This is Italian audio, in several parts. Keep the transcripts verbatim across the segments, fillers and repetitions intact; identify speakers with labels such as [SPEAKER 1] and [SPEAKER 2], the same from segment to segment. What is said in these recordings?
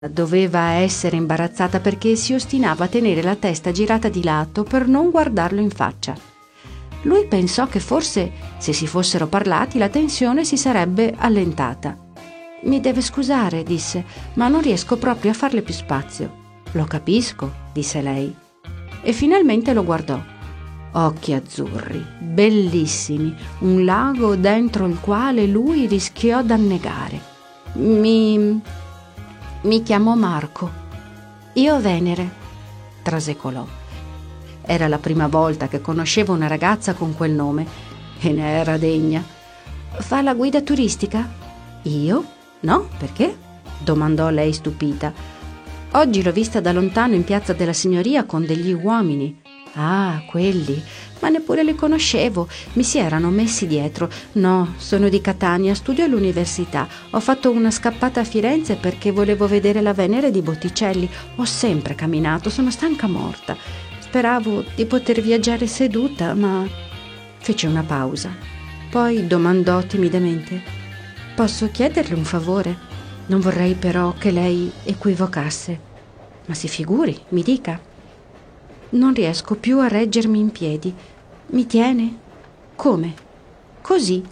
[SPEAKER 1] Doveva essere imbarazzata perché si ostinava a tenere la testa girata di lato per non guardarlo in faccia. Lui pensò che forse, se si fossero parlati, la tensione si sarebbe allentata. «Mi deve scusare», disse, «ma non riesco proprio a farle più spazio». «Lo capisco», disse lei. E finalmente lo guardò. Occhi azzurri, bellissimi, un lago dentro il quale lui rischiò d'annegare. «Mi... mi chiamo Marco». «Io Venere», trasecolò. Era la prima volta che conosceva una ragazza con quel nome e ne era degna. «Fa la guida turistica?» «Io? No, perché?» domandò lei stupita. «Oggi l'ho vista da lontano in Piazza della Signoria con degli uomini». «Ah, quelli? Ma neppure li conoscevo, mi si erano messi dietro. No, sono di Catania, studio all'università. Ho fatto una scappata a Firenze perché volevo vedere la Venere di Botticelli. Ho sempre camminato, sono stanca morta. Speravo di poter viaggiare seduta, ma...» Fece una pausa. Poi domandò timidamente: «Posso chiederle un favore? Non vorrei però che lei equivocasse». «Ma si figuri, mi dica». «Non riesco più a reggermi in piedi. Mi tiene?» «Come?» «Così».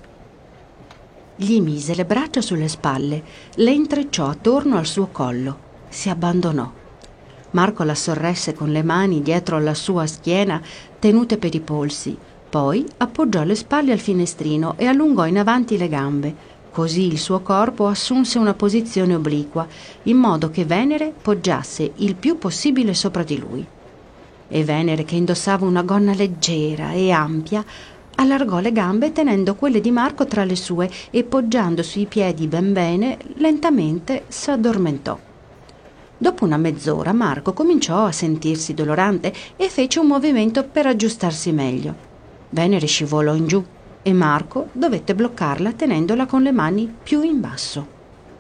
[SPEAKER 1] Gli mise le braccia sulle spalle, le intrecciò attorno al suo collo, si abbandonò. Marco la sorresse con le mani dietro alla sua schiena, tenute per i polsi, poi appoggiò le spalle al finestrino e allungò in avanti le gambe. Così il suo corpo assunse una posizione obliqua, in modo che Venere poggiasse il più possibile sopra di lui. E Venere, che indossava una gonna leggera e ampia, allargò le gambe tenendo quelle di Marco tra le sue e poggiando sui piedi ben bene, lentamente s'addormentò. Dopo una mezz'ora Marco cominciò a sentirsi dolorante e fece un movimento per aggiustarsi meglio. Venere scivolò in giù e Marco dovette bloccarla tenendola con le mani più in basso.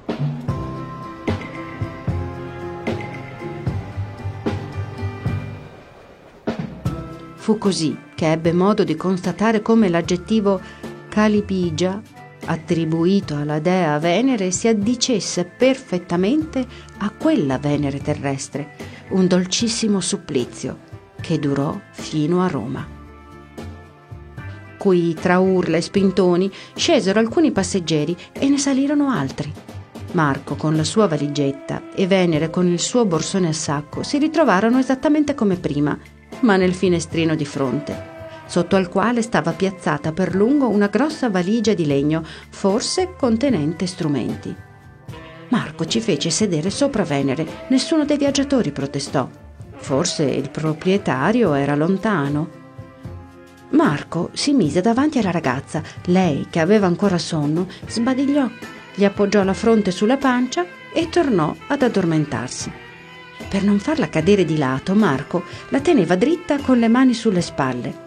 [SPEAKER 1] Fu così che ebbe modo di constatare come l'aggettivo calipigia, attribuito alla dea Venere, si addicesse perfettamente a quella Venere terrestre, un dolcissimo supplizio che durò fino a Roma. Qui, tra urla e spintoni, scesero alcuni passeggeri e ne salirono altri. Marco con la sua valigetta e Venere con il suo borsone a sacco si ritrovarono esattamente come prima, ma nel finestrino di fronte, sotto al quale stava piazzata per lungo una grossa valigia di legno, forse contenente strumenti. Marco ci fece sedere sopra Venere. Nessuno dei viaggiatori protestò. Forse il proprietario era lontano. Marco si mise davanti alla ragazza. Lei, che aveva ancora sonno, sbadigliò, gli appoggiò la fronte sulla pancia e tornò ad addormentarsi. Per non farla cadere di lato, Marco la teneva dritta con le mani sulle spalle.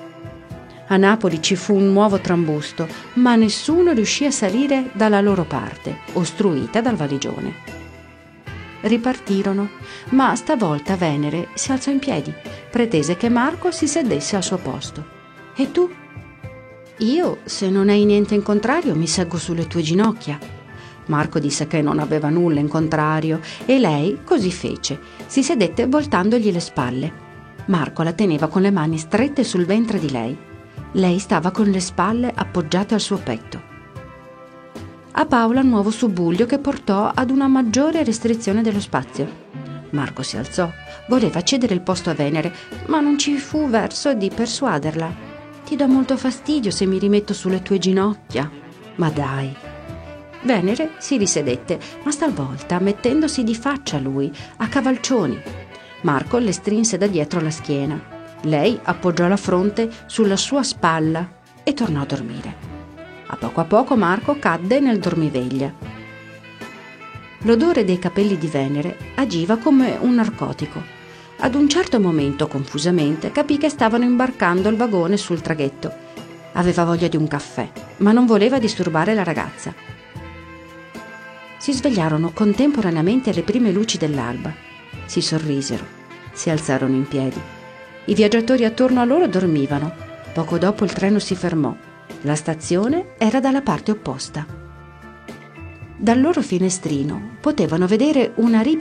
[SPEAKER 1] A Napoli ci fu un nuovo trambusto, ma nessuno riuscì a salire dalla loro parte, ostruita dal valigione. Ripartirono, ma stavolta Venere si alzò in piedi, pretese che Marco si sedesse al suo posto. «E tu?» «Io, se non hai niente in contrario, mi seggo sulle tue ginocchia». Marco disse che non aveva nulla in contrario e lei così fece. Si sedette voltandogli le spalle. Marco la teneva con le mani strette sul ventre di lei. Lei stava con le spalle appoggiate al suo petto. A Paola un nuovo subbuglio che portò ad una maggiore restrizione dello spazio. Marco si alzò, voleva cedere il posto a Venere, ma non ci fu verso di persuaderla. «Ti do molto fastidio se mi rimetto sulle tue ginocchia». «Ma dai». Venere si risedette, ma stavolta mettendosi di faccia a lui, a cavalcioni. Marco le strinse da dietro la schiena. Lei appoggiò la fronte sulla sua spalla e tornò a dormire. A poco a poco Marco cadde nel dormiveglia. L'odore dei capelli di Venere agiva come un narcotico. Ad un certo momento, confusamente, capì che stavano imbarcando il vagone sul traghetto. Aveva voglia di un caffè, ma non voleva disturbare la ragazza. Si svegliarono contemporaneamente alle prime luci dell'alba. Si sorrisero, si alzarono in piedi. I viaggiatori attorno a loro dormivano. Poco dopo il treno si fermò. La stazione era dalla parte opposta. Dal loro finestrino potevano vedere una